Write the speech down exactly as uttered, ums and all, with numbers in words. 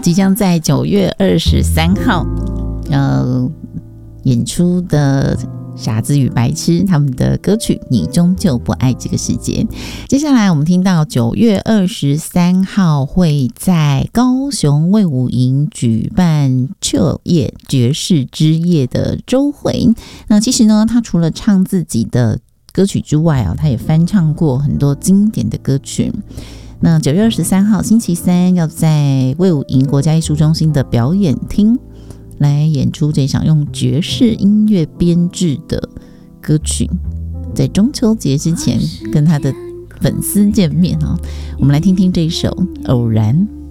即将在九月二十三号呃演出的傻子与白痴他们的歌曲你终究不爱这个世界。接下来我们听到九月二十三号会在高雄卫武营举办秋夜爵士之夜的周蕙。那其实呢，他除了唱自己的歌曲之外啊，他也翻唱过很多经典的歌曲。那九月二十三号星期三要在卫武营国家艺术中心的表演厅来演出这场用爵士音乐编制的歌曲，在中秋节之前跟他的粉丝见面哦。我们来听听这一首《偶然》。